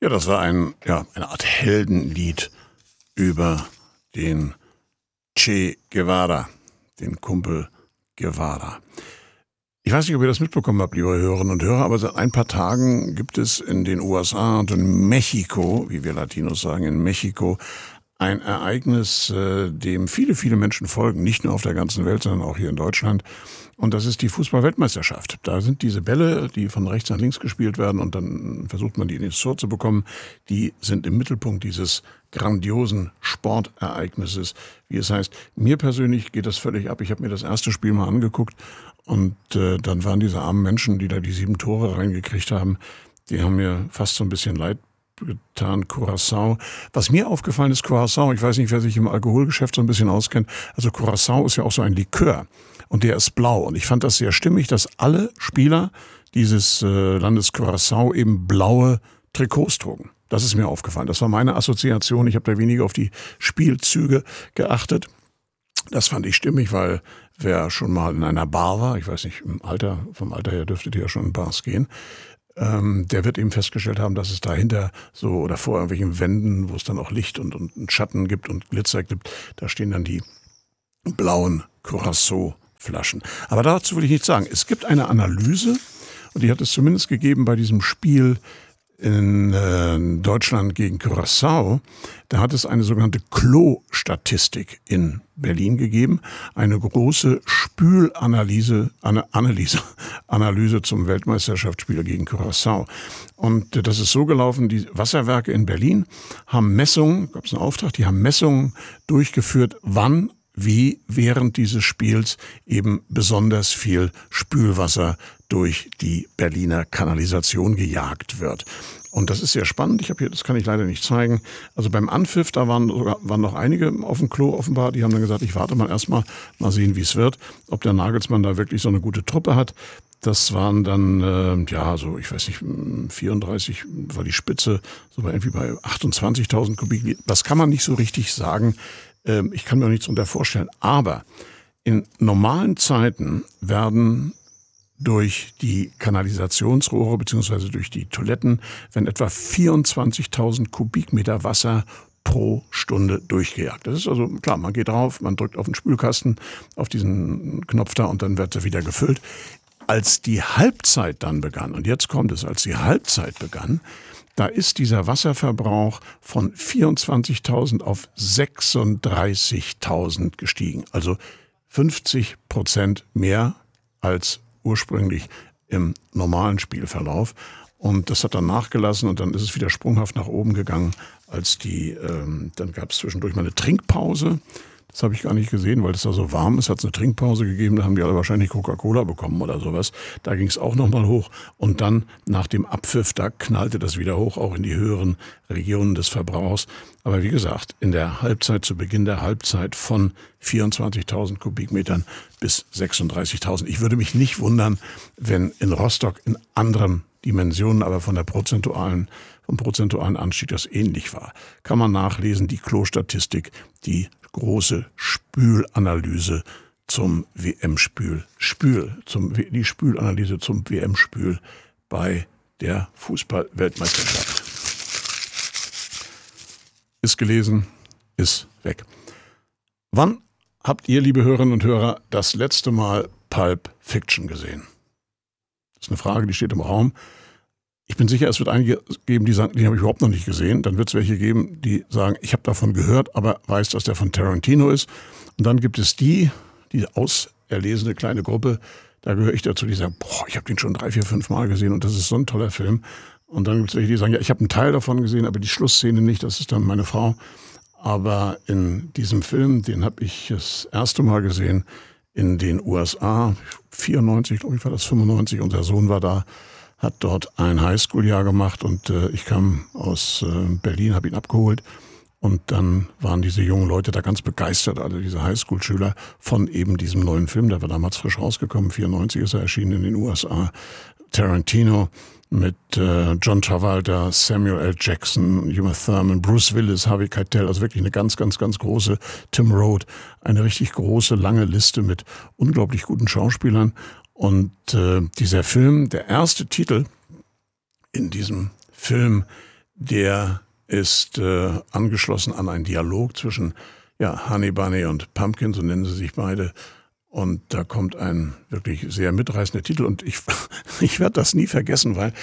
Ja, das war eine Art Heldenlied über den Che Guevara, den Kumpel Guevara. Ich weiß nicht, ob ihr das mitbekommen habt, liebe Hörerinnen und Hörer, aber seit ein paar Tagen gibt es in den USA und in Mexiko, wie wir Latinos sagen, in Mexiko, ein Ereignis, dem viele, viele Menschen folgen, nicht nur auf der ganzen Welt, sondern auch hier in Deutschland. Und das ist die Fußball-Weltmeisterschaft. Da sind diese Bälle, die von rechts nach links gespielt werden und dann versucht man, die in das Tor zu bekommen. Die sind im Mittelpunkt dieses grandiosen Sportereignisses. Wie es heißt, mir persönlich geht das völlig ab. Ich habe mir das erste Spiel mal angeguckt und dann waren diese armen Menschen, die da die 7 Tore reingekriegt haben, die haben mir fast so ein bisschen leid getan. Curaçao. Was mir aufgefallen ist, Curaçao, ich weiß nicht, wer sich im Alkoholgeschäft so ein bisschen auskennt, also Curaçao ist ja auch so ein Likör. Und der ist blau. Und ich fand das sehr stimmig, dass alle Spieler dieses Landes Curaçao eben blaue Trikots trugen. Das ist mir aufgefallen. Das war meine Assoziation. Ich habe da weniger auf die Spielzüge geachtet. Das fand ich stimmig, weil wer schon mal in einer Bar war, ich weiß nicht, vom Alter her dürftet ihr ja schon in Bars gehen, der wird eben festgestellt haben, dass es dahinter so oder vor irgendwelchen Wänden, wo es dann auch Licht und Schatten gibt und Glitzer gibt, da stehen dann die blauen Curaçao-Flaschen. Aber dazu will ich nichts sagen. Es gibt eine Analyse, und die hat es zumindest gegeben bei diesem Spiel in Deutschland gegen Curaçao. Da hat es eine sogenannte Klo-Statistik in Berlin gegeben. Eine große Spülanalyse zum Weltmeisterschaftsspiel gegen Curaçao. Und das ist so gelaufen, die Wasserwerke in Berlin haben Messungen, gab es einen Auftrag, die haben Messungen durchgeführt, wann wie während dieses Spiels eben besonders viel Spülwasser durch die Berliner Kanalisation gejagt wird. Und das ist sehr spannend. Das kann ich leider nicht zeigen. Also beim Anpfiff, da waren noch einige auf dem Klo offenbar. Die haben dann gesagt, ich warte mal erstmal, mal sehen, wie es wird. Ob der Nagelsmann da wirklich so eine gute Truppe hat. Das waren dann, ich weiß nicht, 34 war die Spitze, so irgendwie bei 28.000 Kubikmeter. Das kann man nicht so richtig sagen. Ich kann mir auch nichts darunter vorstellen. Aber in normalen Zeiten werden durch die Kanalisationsrohre bzw. durch die Toiletten werden etwa 24.000 Kubikmeter Wasser pro Stunde durchgejagt. Das ist also klar, man geht drauf, man drückt auf den Spülkasten, auf diesen Knopf da und dann wird er wieder gefüllt. Als die Halbzeit dann begann, und jetzt kommt es, als die Halbzeit begann, da ist dieser Wasserverbrauch von 24.000 auf 36.000 gestiegen. Also 50% mehr als ursprünglich im normalen Spielverlauf. Und das hat dann nachgelassen und dann ist es wieder sprunghaft nach oben gegangen, dann gab es zwischendurch mal eine Trinkpause. Das habe ich gar nicht gesehen, weil es da so warm ist, hat es eine Trinkpause gegeben, da haben die alle wahrscheinlich Coca-Cola bekommen oder sowas. Da ging es auch nochmal hoch und dann nach dem Abpfiff, da knallte das wieder hoch, auch in die höheren Regionen des Verbrauchs. Aber wie gesagt, in der Halbzeit, zu Beginn der Halbzeit von 24.000 Kubikmetern bis 36.000. Ich würde mich nicht wundern, wenn in Rostock in anderen Dimensionen, aber vom prozentualen Anstieg das ähnlich war. Kann man nachlesen, die Klo-Statistik, die große Spülanalyse zum die Spülanalyse zum WM-Spül bei der Fußball-Weltmeisterschaft. Ist gelesen, ist weg. Wann habt ihr, liebe Hörerinnen und Hörer, das letzte Mal Pulp Fiction gesehen? Das ist eine Frage, die steht im Raum. Ich bin sicher, es wird einige geben, die sagen, die habe ich überhaupt noch nicht gesehen. Dann wird es welche geben, die sagen, ich habe davon gehört, aber weiß, dass der von Tarantino ist. Und dann gibt es diese auserlesene kleine Gruppe, da gehöre ich dazu, die sagen, ich habe den schon 3, 4, 5 Mal gesehen und das ist so ein toller Film. Und dann gibt es welche, die sagen, ja, ich habe einen Teil davon gesehen, aber die Schlussszene nicht, das ist dann meine Frau. Aber in diesem Film, den habe ich das erste Mal gesehen in den USA, 94, glaube ich, war das 95, unser Sohn war da, hat dort ein Highschool-Jahr gemacht und ich kam aus Berlin, habe ihn abgeholt und dann waren diese jungen Leute da ganz begeistert, also diese Highschool-Schüler von eben diesem neuen Film, der war damals frisch rausgekommen, 94 ist er erschienen in den USA, Tarantino mit John Travolta, Samuel L. Jackson, Uma Thurman, Bruce Willis, Harvey Keitel, also wirklich eine ganz, ganz, ganz große, Tim Roth, eine richtig große, lange Liste mit unglaublich guten Schauspielern. Und dieser Film, der erste Titel in diesem Film der ist angeschlossen an einen Dialog zwischen Honey Bunny und Pumpkin, so nennen sie sich beide. Und da kommt ein wirklich sehr mitreißender Titel. Und ich werde das nie vergessen, weil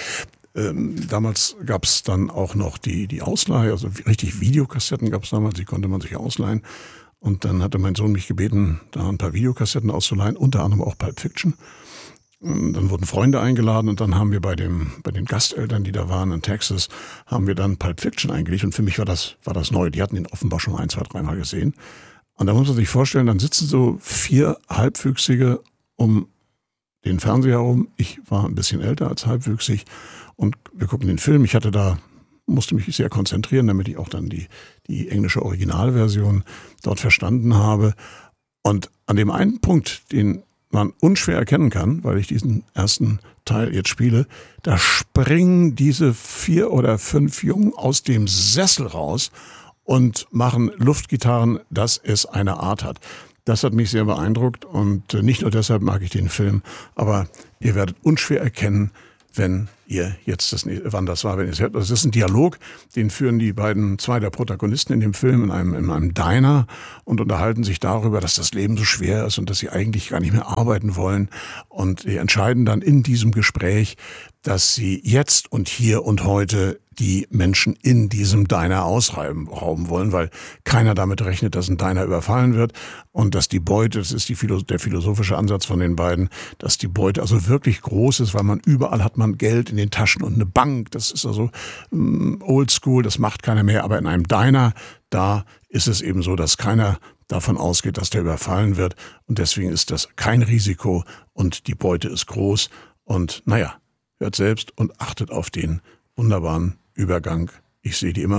damals gab es dann auch noch die Ausleihe, also richtig Videokassetten gab es damals, die konnte man sich ausleihen. Und dann hatte mein Sohn mich gebeten, da ein paar Videokassetten auszuleihen, unter anderem auch Pulp Fiction. Und dann wurden Freunde eingeladen und dann haben wir bei den Gasteltern, die da waren in Texas, haben wir dann Pulp Fiction eingelegt. Und für mich war das neu. Die hatten ihn offenbar schon 1, 2, 3 Mal gesehen. Und da muss man sich vorstellen, dann sitzen so 4 Halbwüchsige um den Fernseher herum. Ich war ein bisschen älter als halbwüchsig und wir gucken den Film. Musste mich sehr konzentrieren, damit ich auch dann die englische Originalversion dort verstanden habe. Und an dem einen Punkt, den man unschwer erkennen kann, weil ich diesen ersten Teil jetzt spiele, da springen diese 4 oder 5 Jungen aus dem Sessel raus und machen Luftgitarren, dass es eine Art hat. Das hat mich sehr beeindruckt und nicht nur deshalb mag ich den Film, aber ihr werdet unschwer erkennen, wenn ihr jetzt wann das war, wenn ihr es hört. Das ist ein Dialog, den führen die zwei der Protagonisten in dem Film in einem Diner und unterhalten sich darüber, dass das Leben so schwer ist und dass sie eigentlich gar nicht mehr arbeiten wollen. Und die entscheiden dann in diesem Gespräch, dass sie jetzt und hier und heute die Menschen in diesem Diner ausrauben wollen, weil keiner damit rechnet, dass ein Diner überfallen wird und dass die Beute, das ist der philosophische Ansatz von den beiden, dass die Beute also wirklich groß ist, weil überall hat man Geld in den Taschen und eine Bank, das ist also oldschool, das macht keiner mehr, aber in einem Diner, da ist es eben so, dass keiner davon ausgeht, dass der überfallen wird und deswegen ist das kein Risiko und die Beute ist groß und hört selbst und achtet auf den wunderbaren Übergang. Ich sehe die immer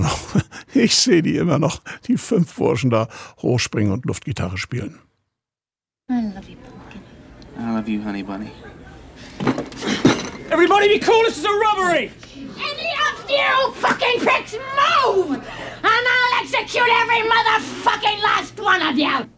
noch, die 5 Burschen da hochspringen und Luftgitarre spielen. I love you, Pumpkin. I love you, Honey Bunny. Everybody be cool, this is a robbery! Any of you fucking pricks move! And I'll execute every motherfucking last one of you!